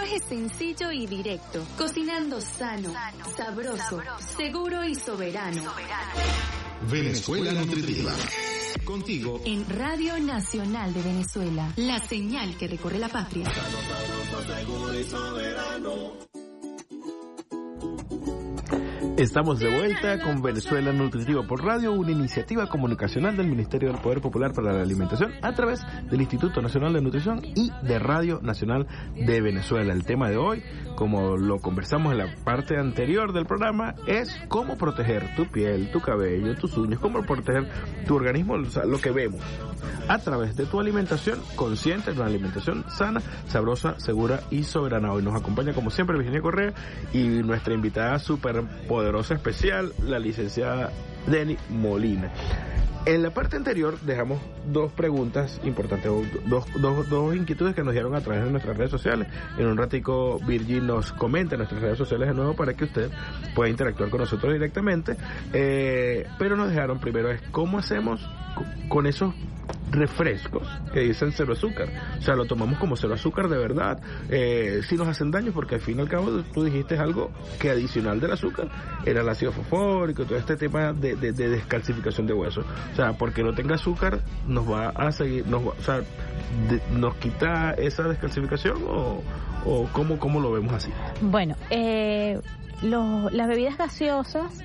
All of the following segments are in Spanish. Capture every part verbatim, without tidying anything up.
lenguaje sencillo y directo. Cocinando sano, sano sabroso, sabroso, seguro y soberano. soberano. Venezuela Nutritiva. Contigo. En Radio Nacional de Venezuela. La señal que recorre la patria. Sano, sabroso, seguro y soberano. Estamos de vuelta con Venezuela Nutritiva por Radio, una iniciativa comunicacional del Ministerio del Poder Popular para la Alimentación a través del Instituto Nacional de Nutrición y de Radio Nacional de Venezuela. El tema de hoy, como lo conversamos en la parte anterior del programa, es cómo proteger tu piel, tu cabello, tus uñas, cómo proteger tu organismo, o sea, lo que vemos, a través de tu alimentación consciente, una alimentación sana, sabrosa, segura y soberana. Hoy nos acompaña como siempre Virginia Correa y nuestra invitada súper poderosa especial, la licenciada Denny Molina. En la parte anterior dejamos dos preguntas importantes, dos, dos, dos inquietudes que nos dieron a través de nuestras redes sociales. En un ratico Virgin nos comenta en nuestras redes sociales de nuevo para que usted pueda interactuar con nosotros directamente, eh, pero nos dejaron primero es cómo hacemos con esos refrescos que dicen cero azúcar, o sea, lo tomamos como cero azúcar de verdad, eh, si nos hacen daño, porque al fin y al cabo tú dijiste algo que adicional del azúcar era el ácido fosfórico, todo este tema de, de, de descalcificación de huesos, o sea, porque no tenga azúcar nos va a seguir, nos va, o sea, de, nos quita esa descalcificación o, o cómo, cómo lo vemos así. Bueno, eh, los, las bebidas gaseosas,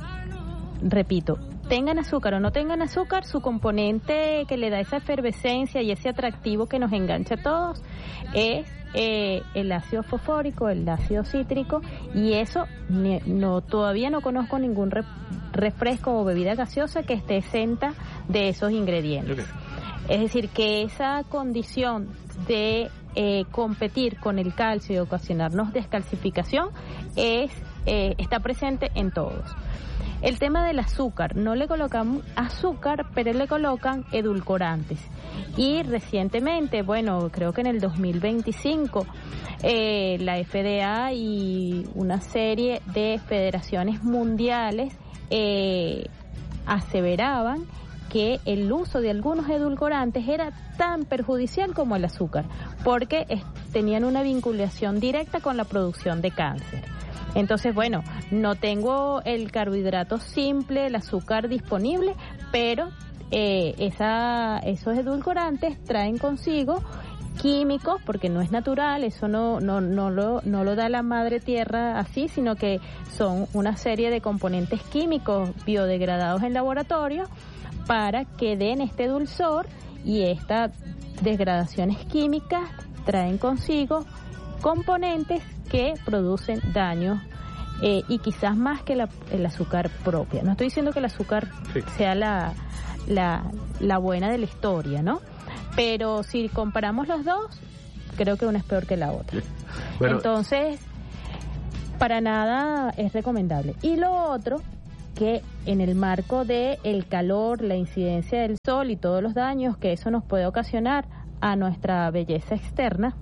repito, tengan azúcar o no tengan azúcar, su componente que le da esa efervescencia y ese atractivo que nos engancha a todos es eh, el ácido fosfórico, el ácido cítrico, y eso ne, no todavía no conozco ningún re, refresco o bebida gaseosa que esté exenta de esos ingredientes. Okay. Es decir, que esa condición de eh, competir con el calcio y ocasionarnos descalcificación es eh, está presente en todos. El tema del azúcar, no le colocan azúcar, pero le colocan edulcorantes. Y recientemente, bueno, creo que en el dos mil veinticinco, eh, la F D A y una serie de federaciones mundiales eh, aseveraban que el uso de algunos edulcorantes era tan perjudicial como el azúcar, porque es, tenían una vinculación directa con la producción de cáncer. Entonces, bueno, no tengo el carbohidrato simple, el azúcar disponible, pero eh, esa, esos edulcorantes traen consigo químicos, porque no es natural, eso no, no, no, lo, no lo da la madre tierra así, sino que son una serie de componentes químicos biodegradados en laboratorio para que den este dulzor, y estas degradaciones químicas traen consigo componentes que producen daño eh, y quizás más que la, el azúcar propia. No estoy diciendo que el azúcar sí. sea la, la, la buena de la historia, ¿no? Pero si comparamos los dos, creo que una es peor que la otra. Sí. Bueno. Entonces, para nada es recomendable. Y lo otro, que en el marco de el calor, la incidencia del sol y todos los daños que eso nos puede ocasionar a nuestra belleza externa,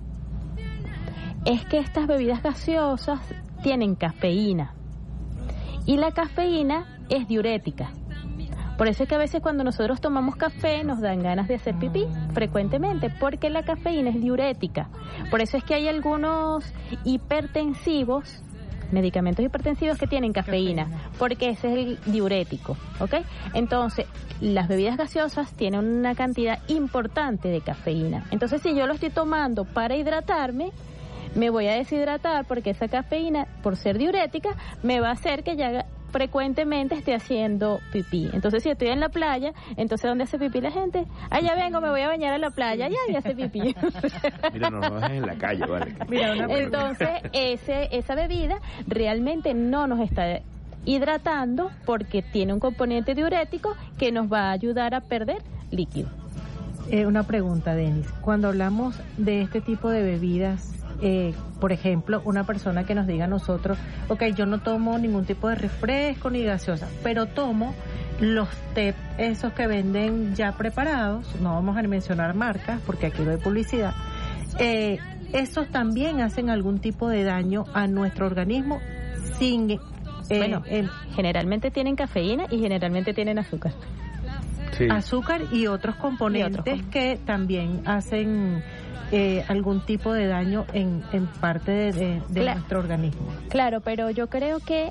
es que estas bebidas gaseosas tienen cafeína, y la cafeína es diurética. Por eso es que a veces cuando nosotros tomamos café nos dan ganas de hacer pipí frecuentemente, porque la cafeína es diurética. Por eso es que hay algunos hipertensivos, medicamentos hipertensivos que tienen cafeína, porque ese es el diurético, ¿ok? Entonces, las bebidas gaseosas tienen una cantidad importante de cafeína. Entonces, si yo lo estoy tomando para hidratarme, me voy a deshidratar, porque esa cafeína, por ser diurética, me va a hacer que ya frecuentemente esté haciendo pipí. Entonces, si estoy en la playa, entonces ¿dónde hace pipí la gente? Ah, ya vengo, me voy a bañar a la playa, ya, ya hace pipí. Mira, no, no es en la calle, vale. Mira, entonces, ese, esa bebida realmente no nos está hidratando, porque tiene un componente diurético que nos va a ayudar a perder líquido. Eh, una pregunta, Denis. Cuando hablamos de este tipo de bebidas, Eh, por ejemplo, una persona que nos diga a nosotros, ok, yo no tomo ningún tipo de refresco ni gaseosa, pero tomo los té esos que venden ya preparados, no vamos a mencionar marcas porque aquí no hay publicidad, eh, esos también hacen algún tipo de daño a nuestro organismo sin... Eh, bueno, el, generalmente tienen cafeína y generalmente tienen azúcar. Sí. Azúcar y otros componentes y otros. que también hacen eh, algún tipo de daño en, en parte de, de, de Cla- nuestro organismo. Claro, pero yo creo que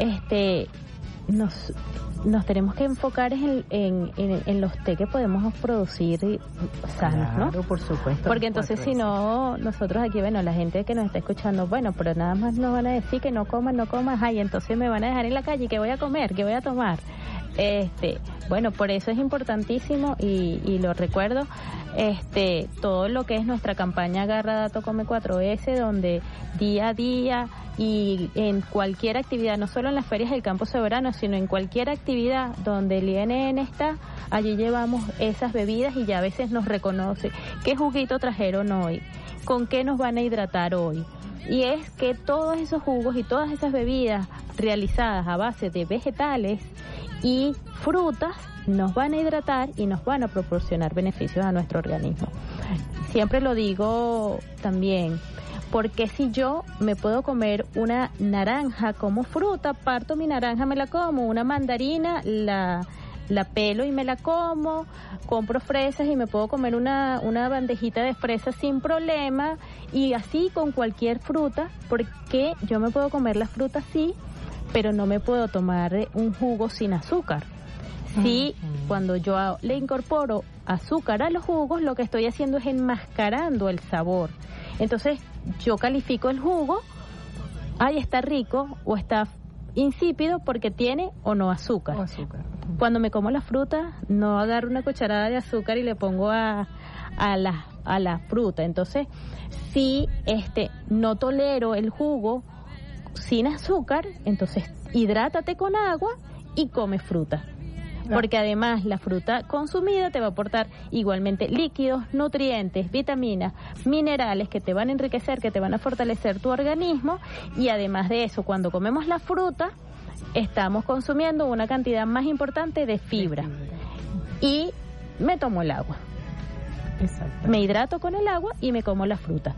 este nos nos tenemos que enfocar en, en, en, en los té que podemos producir sanos, ¿no? Claro, por supuesto. Porque entonces si no, nosotros aquí, bueno, la gente que nos está escuchando, bueno, pero nada más nos van a decir que no coman, no comas, ay, entonces me van a dejar en la calle, ¿qué voy a comer? ¿Qué voy a tomar? Este, bueno, por eso es importantísimo y, y lo recuerdo, este, todo lo que es nuestra campaña Agarra Dato Come cuatro ese, donde día a día y en cualquier actividad, no solo en las ferias del Campo Soberano, sino en cualquier actividad donde el I N N está, allí llevamos esas bebidas y ya a veces nos reconoce qué juguito trajeron hoy, con qué nos van a hidratar hoy. Y es que todos esos jugos y todas esas bebidas realizadas a base de vegetales y frutas nos van a hidratar y nos van a proporcionar beneficios a nuestro organismo. Siempre lo digo también, porque si yo me puedo comer una naranja como fruta, parto mi naranja, me la como, una mandarina, la... la pelo y me la como, compro fresas y me puedo comer una, una bandejita de fresas sin problema, y así con cualquier fruta, porque yo me puedo comer la fruta sí, pero no me puedo tomar un jugo sin azúcar. Sí, uh-huh. Cuando yo le incorporo azúcar a los jugos, lo que estoy haciendo es enmascarando el sabor. Entonces yo califico el jugo, ay, está rico o está insípido porque tiene o no azúcar. O azúcar. Cuando me como la fruta, no agarro una cucharada de azúcar y le pongo a, a la a la fruta. Entonces, si este no tolero el jugo sin azúcar, entonces hidrátate con agua y come fruta. Porque además la fruta consumida te va a aportar igualmente líquidos, nutrientes, vitaminas, minerales que te van a enriquecer, que te van a fortalecer tu organismo, y además de eso, cuando comemos la fruta, estamos consumiendo una cantidad más importante de fibra. Y me tomo el agua. Exacto. Me hidrato con el agua y me como la fruta.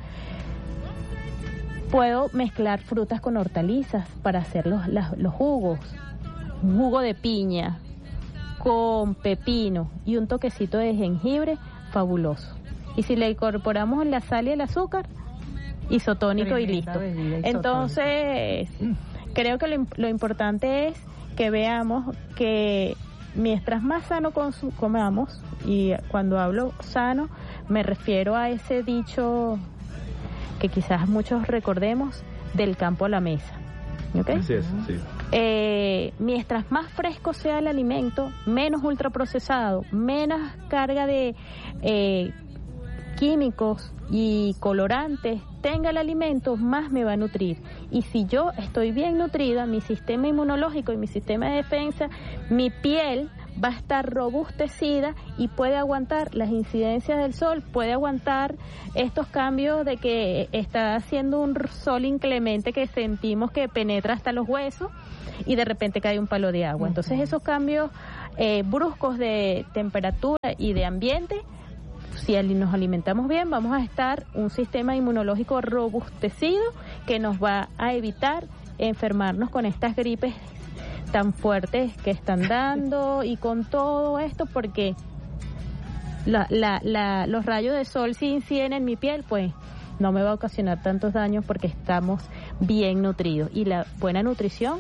Puedo mezclar frutas con hortalizas para hacer los, las, los jugos. Un jugo de piña con pepino y un toquecito de jengibre, fabuloso. Y si le incorporamos la sal y el azúcar, isotónico y listo. Entonces, creo que lo, lo importante es que veamos que mientras más sano consu- comamos, y cuando hablo sano, me refiero a ese dicho que quizás muchos recordemos, del campo a la mesa. ¿Okay? Así es, sí. Eh, mientras más fresco sea el alimento, menos ultraprocesado, menos carga de eh, químicos y colorantes tenga el alimento, más me va a nutrir. Y si yo estoy bien nutrida, mi sistema inmunológico y mi sistema de defensa, mi piel va a estar robustecida y puede aguantar las incidencias del sol, puede aguantar estos cambios de que está haciendo un sol inclemente que sentimos que penetra hasta los huesos y de repente cae un palo de agua. Entonces esos cambios eh, bruscos de temperatura y de ambiente, si nos alimentamos bien, vamos a estar un sistema inmunológico robustecido que nos va a evitar enfermarnos con estas gripes tan fuertes que están dando y con todo esto, porque la, la, la, los rayos de sol, si inciden en mi piel, pues no me va a ocasionar tantos daños porque estamos bien nutridos. Y la buena nutrición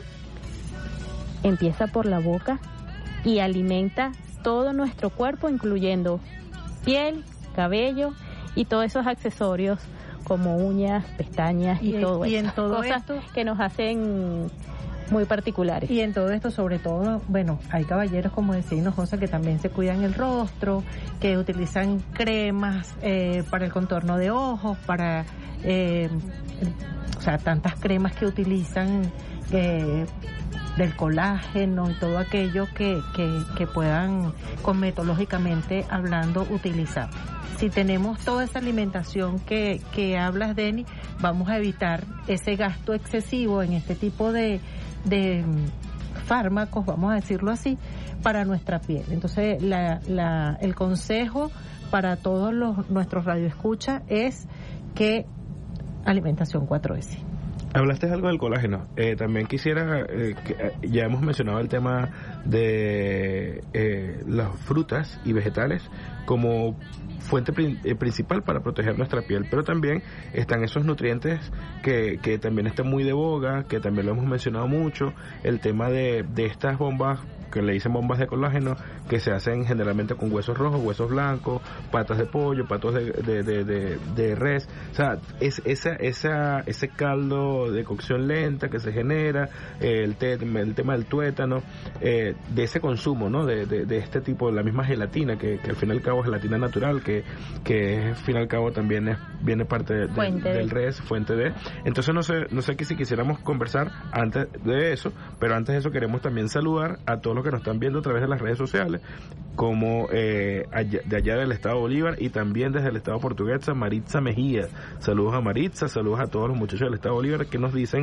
empieza por la boca y alimenta todo nuestro cuerpo, incluyendo piel, cabello y todos esos accesorios como uñas, pestañas y, y todo y eso. En todo cosas esto que nos hacen muy particulares. Y en todo esto, sobre todo, bueno, hay caballeros, como decía Hinojosa, que también se cuidan el rostro, que utilizan cremas eh, para el contorno de ojos, para, eh, o sea, tantas cremas que utilizan eh, del colágeno y todo aquello que, que, que puedan, cosmetológicamente hablando, utilizar. Si tenemos toda esa alimentación que, que hablas, Denny, vamos a evitar ese gasto excesivo en este tipo de de fármacos, vamos a decirlo así, para nuestra piel. Entonces, la, la, el consejo para todos los nuestros radioescuchas es que alimentación cuatro ese. Hablaste algo del colágeno. Eh, también quisiera, eh, que, eh, ya hemos mencionado el tema de eh, las frutas y vegetales como fuente prin- eh, principal para proteger nuestra piel, pero también están esos nutrientes que, que también están muy de boga, que también lo hemos mencionado mucho, el tema de, de estas bombas que le dicen bombas de colágeno, que se hacen generalmente con huesos rojos, huesos blancos, patas de pollo, patos de, de, de, de, de res, o sea, es, esa, esa, ese caldo de cocción lenta que se genera, eh, el, te, el tema del tuétano, eh, de ese consumo, ¿no? De, de, de este tipo, la misma gelatina, que, que al fin y al cabo es gelatina natural, que, que al fin y al cabo también es, viene parte de, de, del res, fuente de, entonces no sé, no sé que si quisiéramos conversar antes de eso, pero antes de eso queremos también saludar a todos los que nos están viendo a través de las redes sociales, como eh, allá, de allá del estado Bolívar y también desde el estado portuguesa, Maritza Mejía. Saludos a Maritza, saludos a todos los muchachos del estado Bolívar que nos dicen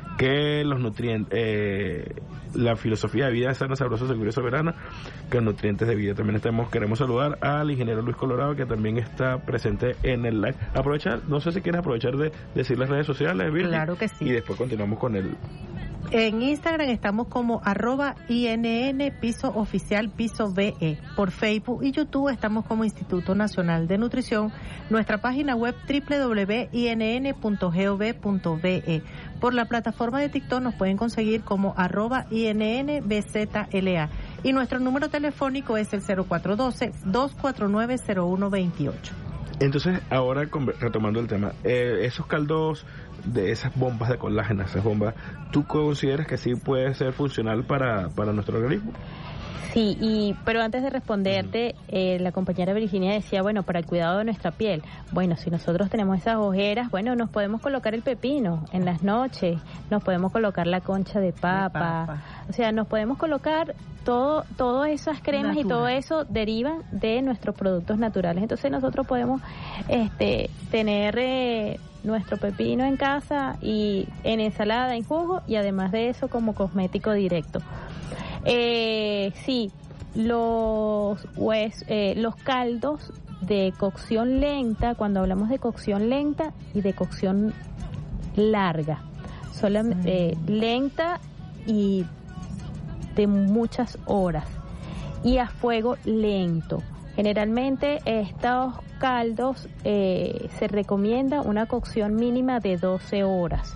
que los nutrientes, eh, la filosofía de vida es sana, sabrosa, segura y soberana, que los nutrientes de vida. También estamos, queremos saludar al ingeniero Luis Colorado, que también está presente en el live. Aprovechar, no sé si quieres aprovechar de decir las redes sociales, Virgi, claro que sí. Y después continuamos con el... En Instagram estamos como arroba I N N piso oficial piso B E. Por Facebook y YouTube estamos como Instituto Nacional de Nutrición. Nuestra página web doble u doble u doble u punto i n n punto gov punto b e. Por la plataforma de TikTok nos pueden conseguir como arroba I N N B Z L A. Y nuestro número telefónico es el cero cuatro uno dos, dos cuatro nueve, cero uno dos ocho. Entonces, ahora retomando el tema, eh, esos caldos de esas bombas de colágeno, esas bombas, ¿tú consideras que sí puede ser funcional para, para nuestro organismo? Sí, y pero antes de responderte, eh, la compañera Virginia decía, bueno, para el cuidado de nuestra piel. Bueno, si nosotros tenemos esas ojeras, bueno, nos podemos colocar el pepino en las noches, nos podemos colocar la concha de papa, de papa. O sea, nos podemos colocar todo, todas esas cremas Natural. Y todo eso derivan de nuestros productos naturales. Entonces nosotros podemos este, tener eh, nuestro pepino en casa y en ensalada, en jugo, y además de eso como cosmético directo. Eh, sí, los hues, eh, los caldos de cocción lenta, cuando hablamos de cocción lenta y de cocción larga, solamente eh, lenta y de muchas horas y a fuego lento. Generalmente estos caldos eh, se recomienda una cocción mínima de doce horas.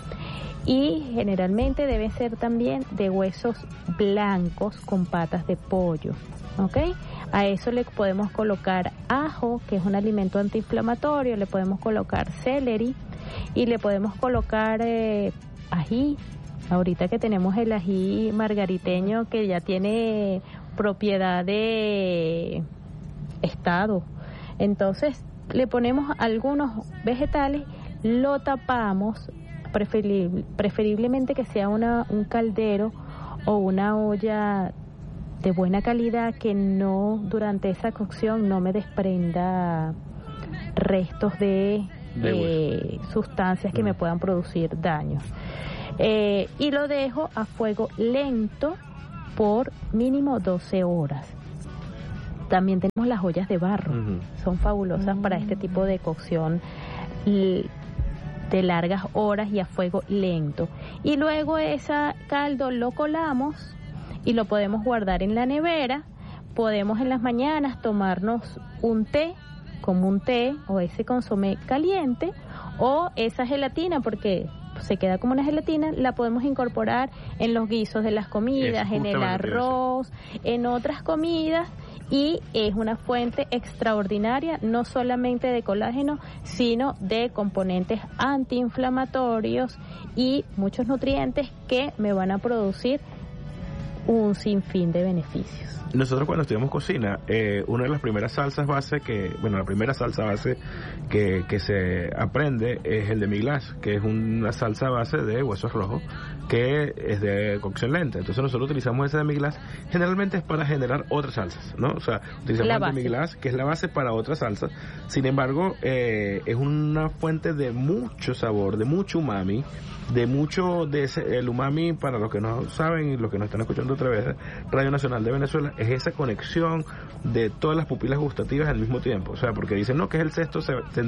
Y generalmente debe ser también de huesos blancos con patas de pollo, ¿ok? A eso le podemos colocar ajo, que es un alimento antiinflamatorio, le podemos colocar celery y le podemos colocar eh, ají. Ahorita que tenemos el ají margariteño que ya tiene propiedad de estado, entonces le ponemos algunos vegetales, lo tapamos. Preferible, preferiblemente que sea una, un caldero o una olla de buena calidad, que no, durante esa cocción no me desprenda restos de, de eh, sustancias que mm. me puedan producir daño. Eh, y lo dejo a fuego lento por mínimo doce horas. También tenemos las ollas de barro, uh-huh. son fabulosas uh-huh. para este tipo de cocción l- de largas horas y a fuego lento. Y luego ese caldo lo colamos y lo podemos guardar en la nevera. Podemos en las mañanas tomarnos un té, como un té o ese consomé caliente, o esa gelatina, porque se queda como una gelatina, la podemos incorporar en los guisos de las comidas, en el arroz, en otras comidas. Y es una fuente extraordinaria, no solamente de colágeno, sino de componentes antiinflamatorios y muchos nutrientes que me van a producir un sinfín de beneficios. Nosotros cuando estudiamos cocina, eh, una de las primeras salsas base que, bueno, la primera salsa base que, que se aprende es el demi-glace, que es una salsa base de huesos rojos, que es de cocción lenta. Entonces nosotros utilizamos ese demi-glace, generalmente es para generar otras salsas, ¿no? O sea, utilizamos el demi-glace, que es la base para otras salsas. Sin embargo, eh, es una fuente de mucho sabor, de mucho umami, de mucho de ese, el umami, para los que no saben y los que nos están escuchando otra vez, Radio Nacional de Venezuela, es esa conexión de todas las pupilas gustativas al mismo tiempo. O sea, porque dicen, no, que es el sexto,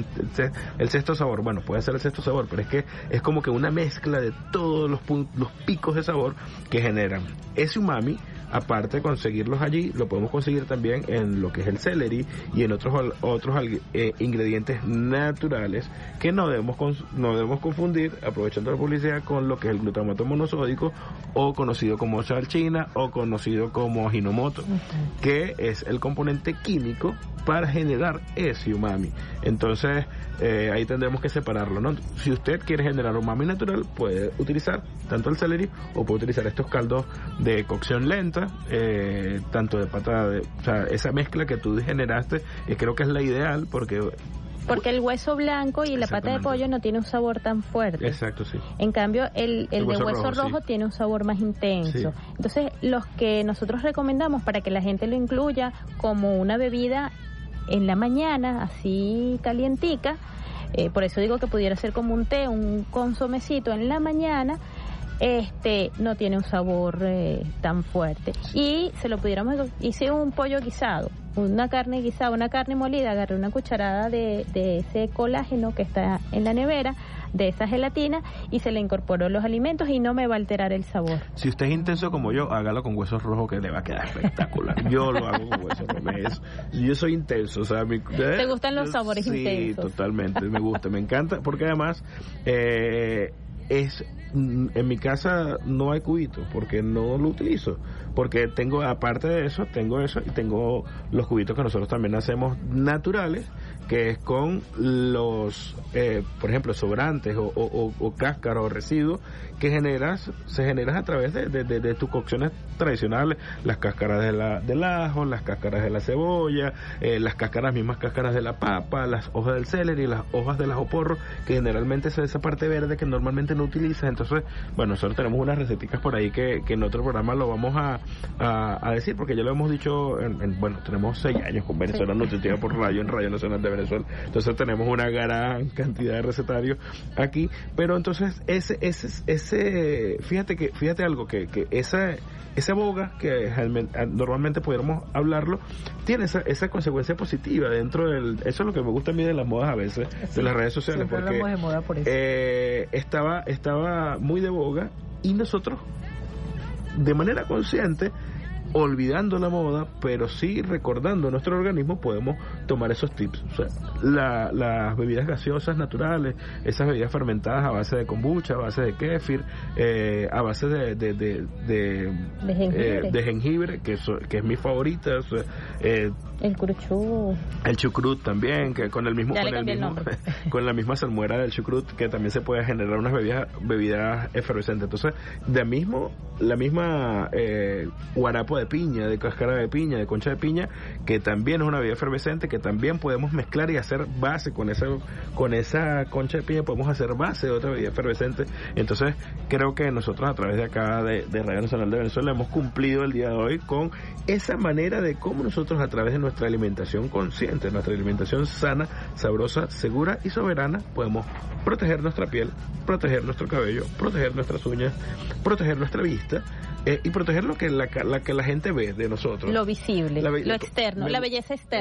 el sexto sabor. Bueno, puede ser el sexto sabor, pero es que es como que una mezcla de todos los, los picos de sabor que generan ese umami aparte de conseguirlos allí, lo podemos conseguir también en lo que es el celery y en otros otros eh, ingredientes naturales que no debemos no debemos confundir, aprovechando la publicidad, con lo que es el glutamato monosódico, o conocido como chalchina o conocido como hinomoto, uh-huh. que es el componente químico para generar ese umami. Entonces eh, ahí tendremos que separarlo, ¿no? Si usted quiere generar umami natural, puede utilizar tanto el celery o puede utilizar estos caldos de cocción lenta, eh, tanto de pata de, o sea, esa mezcla que tú generaste, eh, creo que es la ideal, porque porque el hueso blanco y la pata de pollo no tiene un sabor tan fuerte. Exacto, sí. En cambio, el, el, el hueso de hueso rojo, rojo sí. tiene un sabor más intenso. Sí. Entonces, los que nosotros recomendamos para que la gente lo incluya como una bebida en la mañana, así calientica, eh, por eso digo que pudiera ser como un té, un consomecito en la mañana, este no tiene un sabor eh, tan fuerte. Y se lo pudiéramos, hice un pollo guisado, una carne guisada, una carne molida, agarré una cucharada de, de ese colágeno que está en la nevera, de esa gelatina, y se le incorporó los alimentos y no me va a alterar el sabor. Si usted es intenso como yo, hágalo con huesos rojos, que le va a quedar espectacular. Yo lo hago con huesos rojos. Yo soy intenso, o sea, mi, ¿te gustan los sabores sí, intensos? Sí, totalmente, me gusta, me encanta, porque además eh, es en mi casa no hay cubitos porque no lo utilizo, porque tengo, aparte de eso, tengo eso y tengo los cubitos que nosotros también hacemos naturales, que es con los eh, por ejemplo sobrantes o, o, o cáscaras o residuos que generas se generan a través de, de, de, de tus cocciones tradicionales, las cáscaras de la, del ajo, las cáscaras de la cebolla, eh, las cáscaras, mismas cáscaras de la papa, las hojas del celery, las hojas del ajo porro, que generalmente es esa parte verde que normalmente no utilizas. Entonces, bueno, nosotros tenemos unas receticas por ahí que, que en otro programa lo vamos a, a, a decir, porque ya lo hemos dicho, en, en, bueno, tenemos seis años con Venezuela sí. Nutritiva por radio, en Radio Nacional de Venezuela, entonces tenemos una gran cantidad de recetarios aquí, pero entonces ese, ese, ese, fíjate que, fíjate algo, que, que esa, esa boga, que normalmente pudiéramos hablarlo, tiene esa, esa consecuencia positiva dentro del, eso es lo que me gusta a mí de las modas a veces, sí, de las redes sociales, porque de moda por eso. Eh, estaba, estaba muy de boga y nosotros de manera consciente, olvidando la moda, pero sí recordando nuestro organismo, podemos tomar esos tips. O sea, la, las bebidas gaseosas naturales, esas bebidas fermentadas a base de kombucha, a base de kéfir, eh, a base de de, de, de, de jengibre, eh, de jengibre que, so, que es mi favorita. O sea, eh, el curchú, el chucrut también, que con el mismo, ya con, el mismo con la misma salmuera del chucrut, que también se puede generar unas bebidas bebidas efervescentes. Entonces, de mismo la misma eh, guarapo de piña, de cáscara de piña, de concha de piña, que también es una bebida efervescente, que también podemos mezclar y hacer base con esa con esa concha de piña, podemos hacer base de otra bebida efervescente. Entonces, creo que nosotros a través de acá de, de Radio Nacional de Venezuela hemos cumplido el día de hoy con esa manera de cómo nosotros a través de nuestra alimentación consciente, nuestra alimentación sana, sabrosa, segura y soberana, podemos proteger nuestra piel, proteger nuestro cabello, proteger nuestras uñas, proteger nuestra vista, eh, y proteger lo que la, la que la gente ve de nosotros. Lo visible, la, lo externo, me, la belleza externa.